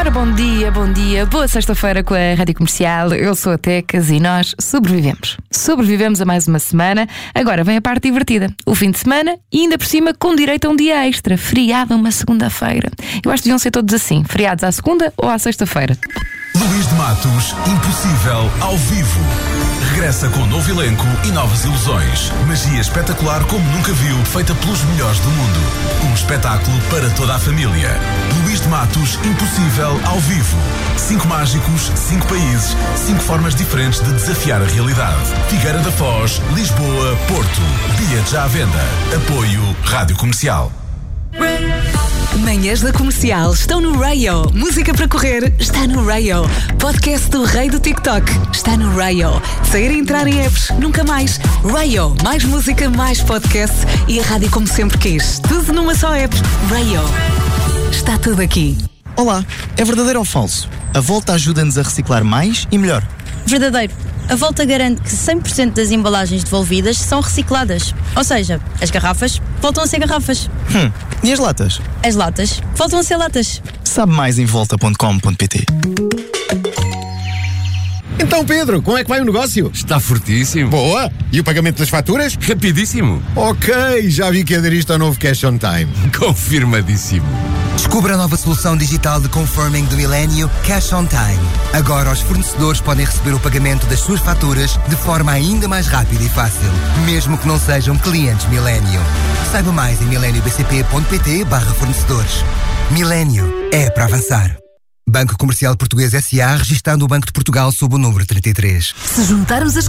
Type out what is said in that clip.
Ora, bom dia, boa sexta-feira com a Rádio Comercial. Eu sou a Tecas e nós sobrevivemos. Sobrevivemos a mais uma semana. Agora vem a parte divertida, o fim de semana e ainda por cima com direito a um dia extra, feriado a uma segunda-feira. Eu acho que deviam ser todos assim, feriados à segunda ou à sexta-feira. Luís de Matos, Impossível, ao vivo. Regressa com novo elenco e novas ilusões. Magia espetacular como nunca viu, feita pelos melhores do mundo. Um espetáculo para toda a família. Luís de Matos, Impossível, ao vivo. 5 mágicos, 5 países, 5 formas diferentes de desafiar a realidade. Figueira da Foz, Lisboa, Porto. Bilhetes já à venda. Apoio Rádio Comercial. Manhãs da Comercial estão no Rayo. Música para correr está no Rayo. Podcast do rei do TikTok está no Rayo. Sair e entrar em apps, nunca mais. Rayo, mais música, mais podcast e a rádio como sempre quis. Tudo numa só app. Rayo. Está tudo aqui. Olá, é verdadeiro ou falso? A Volta ajuda-nos a reciclar mais e melhor. Verdadeiro. A Volta garante que 100% das embalagens devolvidas são recicladas. Ou seja, as garrafas voltam a ser garrafas. E as latas? As latas voltam a ser latas. Sabe mais em volta.com.pt. Então, Pedro, como é que vai o negócio? Está fortíssimo. Boa! E o pagamento das faturas? Rapidíssimo. Ok, já vi que aderiste ao novo Cash on Time. Confirmadíssimo. Descubra a nova solução digital de confirming do Milênio, Cash on Time. Agora os fornecedores podem receber o pagamento das suas faturas de forma ainda mais rápida e fácil, mesmo que não sejam clientes Milênio. Saiba mais em mileniobcp.pt/fornecedores. Milênio é para avançar. Banco Comercial Português S.A. registado no Banco de Portugal sob o número 33. Se juntarmos as